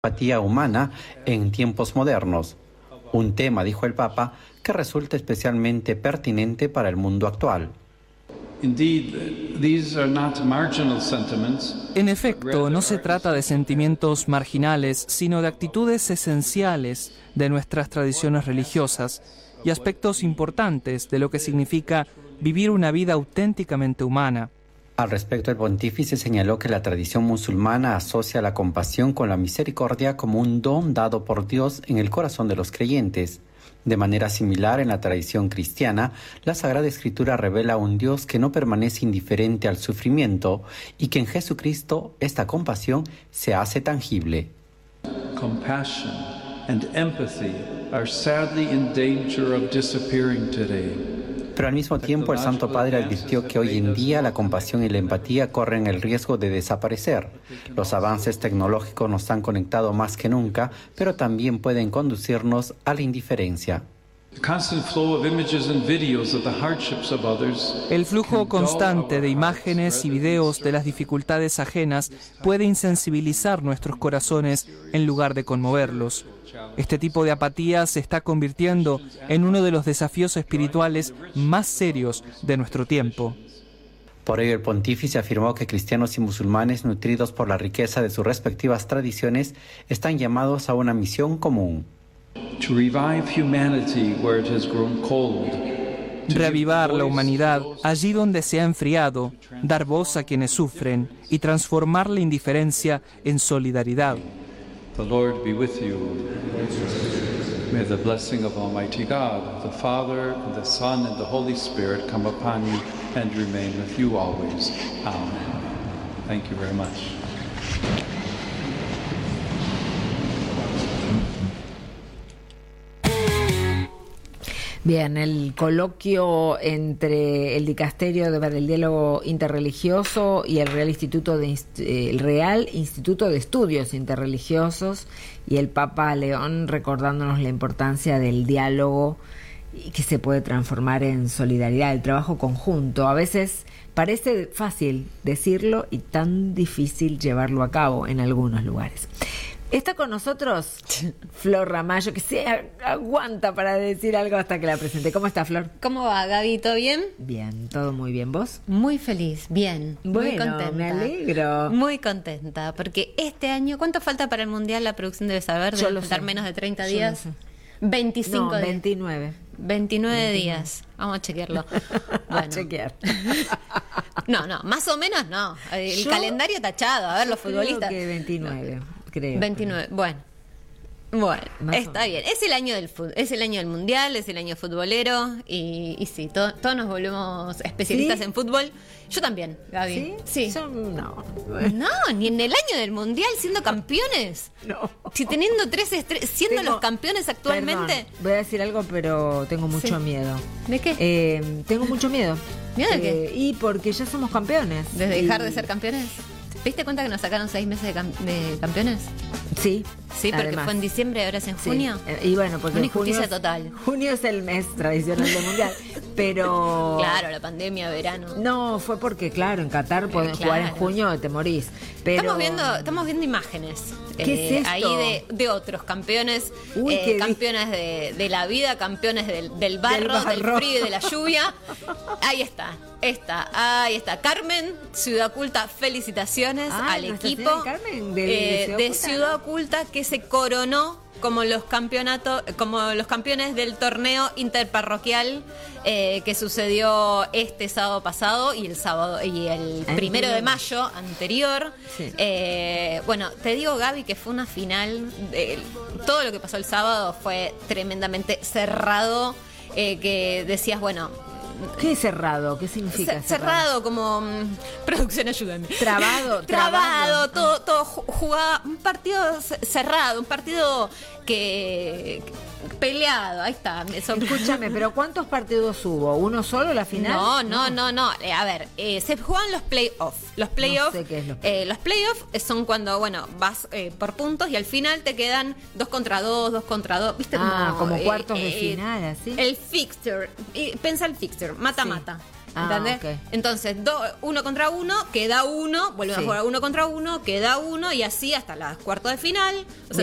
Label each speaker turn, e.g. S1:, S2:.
S1: empatía humana en tiempos modernos. Un tema, dijo el Papa, que resulta especialmente pertinente para el mundo actual.
S2: En efecto, no se trata de sentimientos marginales, sino de actitudes esenciales de nuestras tradiciones religiosas y aspectos importantes de lo que significa vivir una vida auténticamente humana.
S1: Al respecto, el pontífice señaló que la tradición musulmana asocia la compasión con la misericordia como un don dado por Dios en el corazón de los creyentes. De manera similar, en la tradición cristiana, la Sagrada Escritura revela un Dios que no permanece indiferente al sufrimiento y que en Jesucristo esta compasión se hace tangible.
S3: Compassion and empathy are sadly in danger of disappearing today.
S1: Pero al mismo tiempo el Santo Padre advirtió que hoy en día la compasión y la empatía corren el riesgo de desaparecer. Los avances tecnológicos nos han conectado más que nunca, pero también pueden conducirnos a la indiferencia.
S2: El flujo constante de imágenes y videos de las dificultades ajenas puede insensibilizar nuestros corazones en lugar de conmoverlos. Este tipo de apatía se está convirtiendo en uno de los desafíos espirituales más serios de nuestro tiempo.
S1: Por ello, el pontífice afirmó que cristianos y musulmanes, nutridos por la riqueza de sus respectivas tradiciones, están llamados a una misión común.
S2: Reavivar la humanidad allí donde se ha enfriado, dar voz a quienes sufren y transformar la indiferencia en solidaridad.
S3: The Lord be with you. May the blessing of Almighty God, the Father, and the Son, and the Holy Spirit come upon you and remain with you always. Amen. Thank you very much.
S4: Bien, el coloquio entre el Dicasterio para el Diálogo Interreligioso y el Real Instituto de Estudios Interreligiosos, y el Papa León recordándonos la importancia del diálogo y que se puede transformar en solidaridad, el trabajo conjunto. A veces parece fácil decirlo y tan difícil llevarlo a cabo en algunos lugares. Está con nosotros Flor Ramallo, que se aguanta para decir algo hasta que la presente. ¿Cómo está, Flor?
S5: ¿Cómo va, Gaby? ¿Todo bien?
S4: Bien, todo muy bien. ¿Vos?
S5: Muy feliz, bien. Muy contenta.
S4: Me alegro.
S5: Muy contenta, porque este año, ¿cuánto falta para el Mundial? La producción debe saber, debe faltar menos de 30 días. 25 días.
S4: 29.
S5: 29 días. Vamos a chequearlo.
S4: Bueno. A chequear.
S5: No, más o menos no. El calendario tachado. A ver, los futbolistas.
S4: Creo que 29. Creo.
S5: 29, bueno, está bien. Es el año del fútbol, es el año del mundial, es el año futbolero y sí, todos nos volvemos especialistas en fútbol. Yo también, Gaby.
S4: Sí. No,
S5: ni en el año del mundial siendo campeones.
S4: No.
S5: Si teniendo 3 estrellas, siendo los campeones actualmente.
S4: Perdón, voy a decir algo, pero tengo mucho miedo.
S5: ¿De qué?
S4: Tengo mucho miedo.
S5: ¿Miedo de qué?
S4: Y porque ya somos campeones.
S5: ¿Desde dejar de ser campeones? ¿Te diste cuenta que nos sacaron 6 meses de campeones?
S4: Sí.
S5: Sí, porque
S4: además
S5: fue en diciembre, ahora es en junio.
S4: Sí. Y bueno, porque
S5: una injusticia total.
S4: Junio es el mes tradicional del mundial, pero
S5: claro, la pandemia, verano.
S4: No, fue porque claro, en Qatar pueden jugar en junio, te morís. Pero
S5: estamos viendo imágenes.
S4: ¿Qué es esto?
S5: Ahí de otros campeones, campeones de la vida, campeones del barro, del frío y de la lluvia. Ahí está. Ahí está. Carmen, Ciudad Oculta, felicitaciones al equipo
S4: Carmen
S5: de Ciudad Oculta, que se coronó como los campeones del torneo interparroquial que sucedió este sábado pasado y el 1 de mayo anterior.
S4: Sí.
S5: Bueno, te digo, Gaby, que fue una final. Todo lo que pasó el sábado fue tremendamente cerrado. Que decías, bueno.
S4: ¿Qué es cerrado? ¿Qué significa
S5: cerrado? Como producción, ayúdame.
S4: Trabado.
S5: Todo jugado, un partido cerrado, un partido que peleado, ahí está.
S4: Escúchame, pero ¿cuántos partidos hubo? ¿Uno solo la final?
S5: No. A ver, se juegan los playoffs. Los playoffs,
S4: no sé qué es
S5: los playoffs son cuando, vas por puntos y al final te quedan 2 contra 2, ¿viste?
S4: Como cuartos de final, así.
S5: El fixture, pensa el fixture, mata-mata. ¿Entendés?
S4: Ok.
S5: Entonces, 1 contra 1, queda 1, vuelven
S4: Sí.
S5: a jugar 1 contra 1, queda 1, y así hasta las cuartos de final. O sea,